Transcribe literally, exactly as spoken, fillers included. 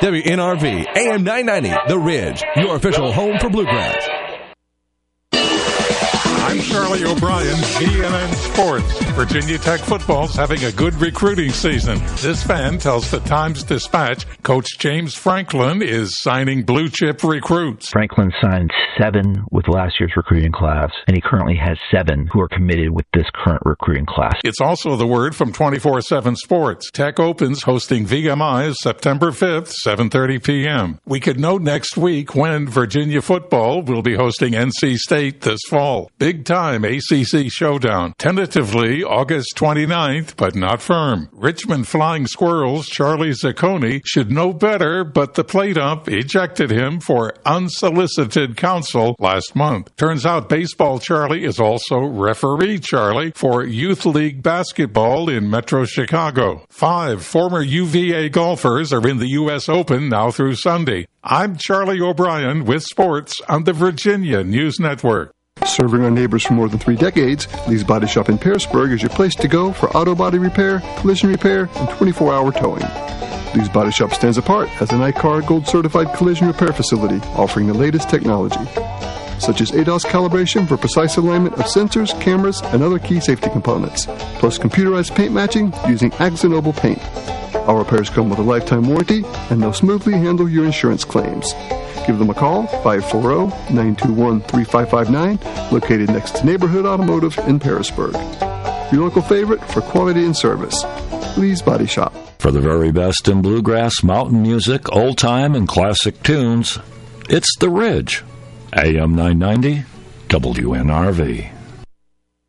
W N R V, A M nine ninety, The Ridge, your official home for Bluegrass. I'm Charlie O'Brien, G N N Sports. Virginia Tech football's having a good recruiting season. This fan tells the Times-Dispatch Coach James Franklin is signing blue-chip recruits. Franklin signed seven with last year's recruiting class, and he currently has seven who are committed with this current recruiting class. It's also the word from twenty-four seven Sports. Tech opens hosting V M I September fifth, seven thirty p.m. We could know next week when Virginia football will be hosting N C State this fall. Big time A C C showdown. Tentatively August twenty-ninth, but not firm. Richmond Flying Squirrels' Charlie Zacconi should know better, but the plate ump ejected him for unsolicited counsel last month. Turns out Baseball Charlie is also Referee Charlie for Youth League Basketball in Metro Chicago. Five former U V A golfers are in the U S Open now through Sunday. I'm Charlie O'Brien with sports on the Virginia News Network. Serving our neighbors for more than three decades, Lee's Body Shop in Pearisburg is your place to go for auto body repair, collision repair, and twenty-four hour towing. Lee's Body Shop stands apart as an I C A R Gold certified collision repair facility offering the latest technology, such as A D A S calibration for precise alignment of sensors, cameras, and other key safety components, plus computerized paint matching using Axanoble paint. Our repairs come with a lifetime warranty, and they'll smoothly handle your insurance claims. Give them a call, five four zero, nine two one, three five five nine, located next to Neighborhood Automotive in Pearisburg. Your local favorite for quality and service, Lee's Body Shop. For the very best in bluegrass, mountain music, old-time, and classic tunes, it's The Ridge. A M nine ninety, W N R V.